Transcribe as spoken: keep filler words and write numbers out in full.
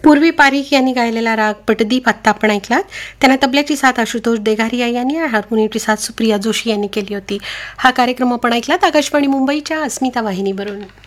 पूर्वी पारिख यांनी गायलेला राग पटदीप आत्ता आपण ऐकलात. त्यांना तबल्याची साथ आशुतोष देघारिया यांनी आणि हार्मोनियमची साथ सुप्रिया जोशी यांनी केली होती. हा कार्यक्रम आपण ऐकलात आकाशवाणी मुंबईच्या अस्मिता वाहिनीवरून.